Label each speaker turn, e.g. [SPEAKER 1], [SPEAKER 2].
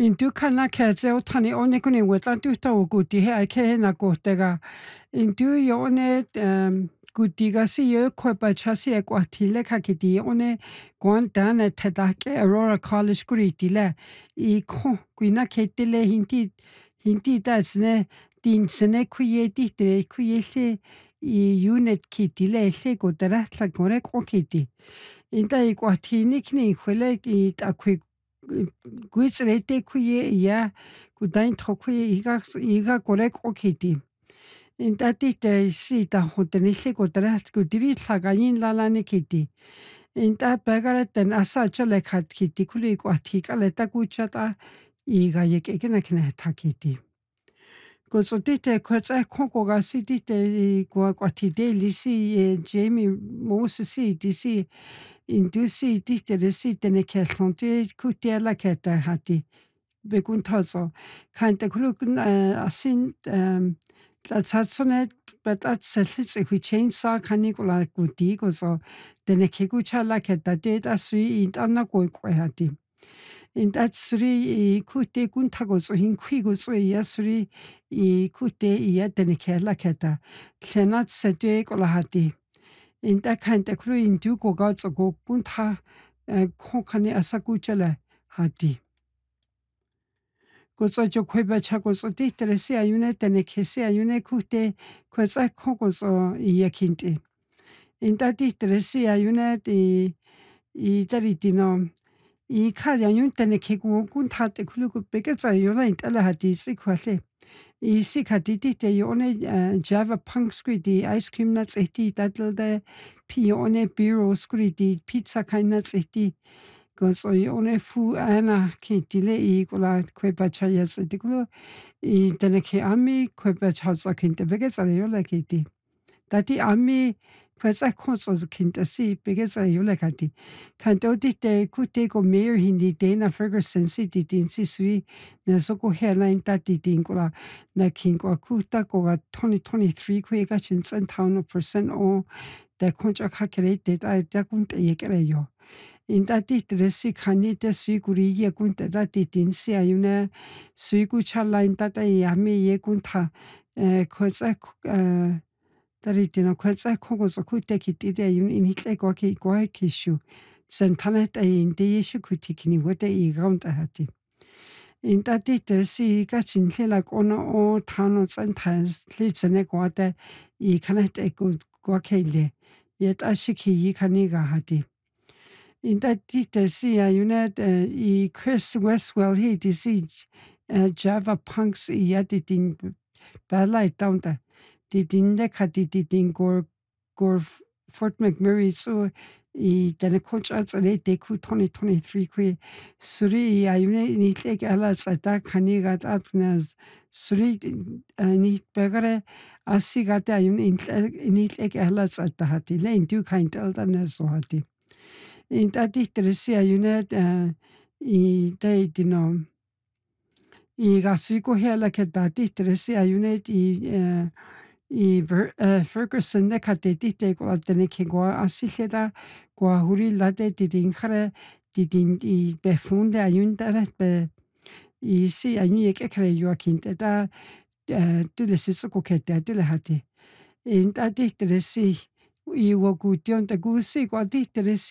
[SPEAKER 1] Intu kana kese o tani one kuni weta tu tau kuti he ai ke na kotega. Intu yo one kuti ga si yo ko pa chasi e kwa tile ka kiti one kwanta na teta ke Aurora College kuri tile I ko kuina ketile hinti tasne tin sene kuye tite kuye se I unit kiti le se kotara tla kore ko kiti. Inta I kwa tini kni kwele I ta kwi Guitsrete kuye ya kudain tokuye iga korek okiti. Intati te si ta hotenise kotra kutiri sagayin lalane kiti. Inta pegara ten asa chale khat kiti kuli kwatika leta kuchata iga yekekena kena takiti. Kosotite kwetsa koko ga sitite kwatide lisi Jamie Moses disi indusi tite resi tene kelonte kutiela keta hati bekun tozo kante kulukun asin tlatsatsone betat selits if we change sa kanikula kuti koso tene kekuchala keta data sui intana koi hati in that suri kute kuntago so hin kwigo so yasuri kute tene kela keta tlenat sete kola hati in that kind of crew in do go gods go punta kokane asakuchela hati Koso jo kweba chako so titresi ayune tene kese ayune kute kwesa koko so yakinte in that titresi ayune taritino kaya yun tene kegu kunta te kuluku peketsa yola intala hati sikwale sikati te yone Java punk squidi ice cream nuts eti tatlde pi yone bureau squidi pizza kind nuts eti gozo yone fu ana kitile kola kwepa chaya sedikulo tene ke ami kwepa chasa kinte peketsa yola kiti tati ami kwesa konso kinta si peketsa yola kati kanto te kute ko mayor hindi Dana Ferguson si titin si sui na soko headline tati tinkula na kinko kuta ko 2023 kweka chinsan town percent o da koncha kakere te da kunta yekere yo in tati tresi khani te sui kuri ye kunta tati tin si ayuna sui kuchala in tata yami ye kunta kwesa Taritino kwetsa kogo so kute kitide yun initle kwa kishu sentana ta inde yeshu kutikini wete gaunta hati intati tersi ka chinhlela kona o thano santan tlitsene kwata kanate kwa kele yet ashiki khani ga hati intati tersi ayuna Chris Westwell he disi Java punks yaditin balai taunta Didinde katititin gor Fort McMurray so tene coach atsale deku 2023 kwe suri ayune nitle ala sata khani gat apna suri ni begare asigate ayune nitle ala sata hati le indu kind alda so hati intati tresi ayune dei dino gasiko hela ketati tresi ayune Ferguson ne kateti te ko tene ke go asileda ko huri late tidin khare tidin befunde ayundara be si anyi ke kre Joaquin te da tu le sitso ko kete tu le hati in ta ti tresi wo gution te gusi ko ti tresi